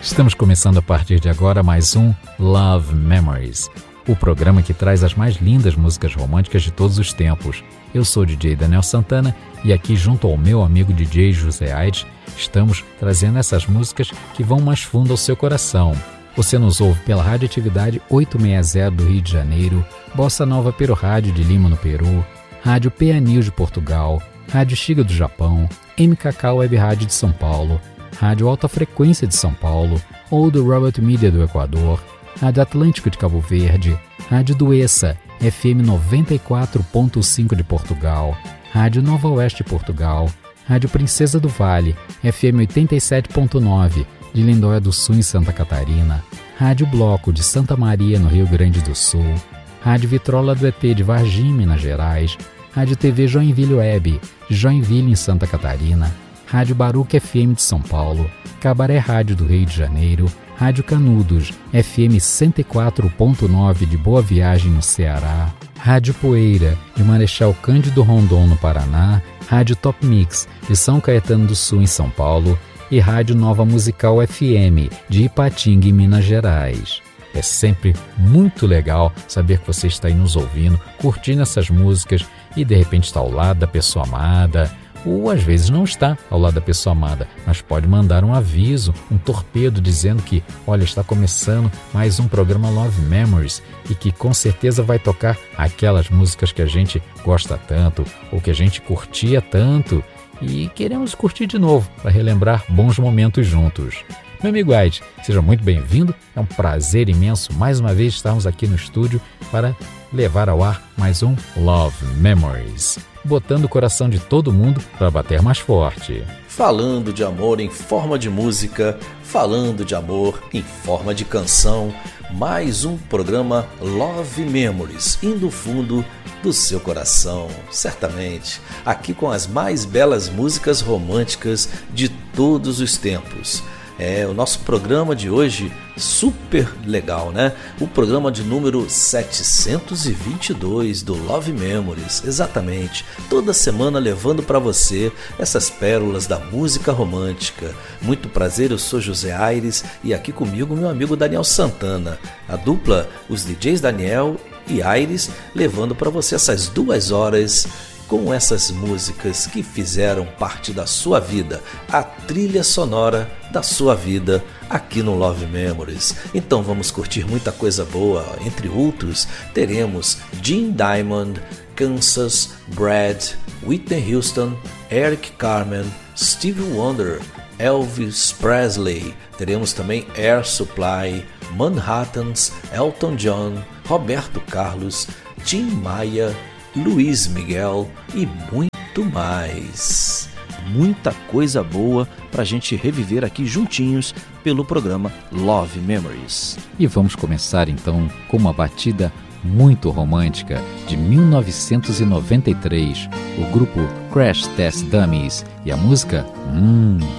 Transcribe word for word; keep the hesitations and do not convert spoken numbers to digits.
Estamos começando a partir de agora mais um Love Memories, o programa que traz as mais lindas músicas românticas de todos os tempos. Eu sou o D J Daniel Santana e aqui junto ao meu amigo D J José Aires, estamos trazendo essas músicas que vão mais fundo ao seu coração. Você nos ouve pela Radioatividade oitocentos e sessenta do Rio de Janeiro, Bossa Nova pelo Rádio de Lima no Peru, Rádio P A News de Portugal, Rádio Xiga do Japão, M K K Web Rádio de São Paulo, Rádio Alta Frequência de São Paulo, ou do Robert Media do Equador, Rádio Atlântico de Cabo Verde, Rádio Duessa, F M noventa e quatro ponto cinco de Portugal, Rádio Nova Oeste de Portugal, Rádio Princesa do Vale, F M oitenta e sete ponto nove de Lindóia do Sul em Santa Catarina, Rádio Bloco de Santa Maria no Rio Grande do Sul, Rádio Vitrola do E T de Varginha, Minas Gerais, Rádio T V Joinville Web de Joinville em Santa Catarina, Rádio Baruca F M de São Paulo, Cabaré Rádio do Rio de Janeiro, Rádio Canudos, F M cento e quatro ponto nove de Boa Viagem no Ceará, Rádio Poeira de Marechal Cândido Rondon no Paraná, Rádio Top Mix de São Caetano do Sul em São Paulo e Rádio Nova Musical F M de Ipatinga em Minas Gerais. É sempre muito legal saber que você está aí nos ouvindo, curtindo essas músicas e de repente está ao lado da pessoa amada, ou às vezes não está ao lado da pessoa amada, mas pode mandar um aviso, um torpedo dizendo que, olha, está começando mais um programa Love Memories e que com certeza vai tocar aquelas músicas que a gente gosta tanto ou que a gente curtia tanto e queremos curtir de novo para relembrar bons momentos juntos. Meu amigo Aide, seja muito bem-vindo, é um prazer imenso mais uma vez estarmos aqui no estúdio para levar ao ar mais um Love Memories, botando o coração de todo mundo para bater mais forte. Falando de amor em forma de música, falando de amor em forma de canção, mais um programa Love Memories, indo fundo do seu coração, certamente, aqui com as mais belas músicas românticas de todos os tempos. É, o nosso programa de hoje, super legal, né? O programa de número setecentos e vinte e dois do Love Memories, exatamente. Toda semana levando para você essas pérolas da música romântica. Muito prazer, eu sou José Aires e aqui comigo meu amigo Daniel Santana. A dupla, os D Js Daniel e Aires, levando para você essas duas horas com essas músicas que fizeram parte da sua vida, a trilha sonora da sua vida aqui no Love Memories. Então vamos curtir muita coisa boa, entre outros teremos Jim Diamond, Kansas, Brad, Whitney Houston, Eric Carmen, Stevie Wonder, Elvis Presley, teremos também Air Supply, Manhattans, Elton John, Roberto Carlos, Tim Maia, Luiz Miguel e muito mais. Muita coisa boa pra gente reviver aqui juntinhos pelo programa Love Memories. E vamos começar então com uma batida muito romântica de mil novecentos e noventa e três, o grupo Crash Test Dummies e a música Hum...